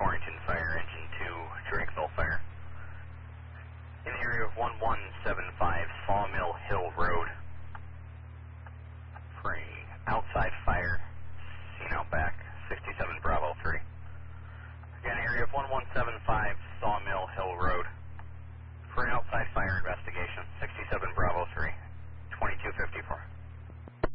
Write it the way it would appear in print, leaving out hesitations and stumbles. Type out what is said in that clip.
Torrington Fire, Engine 2, Drakeville Fire. In the area of 11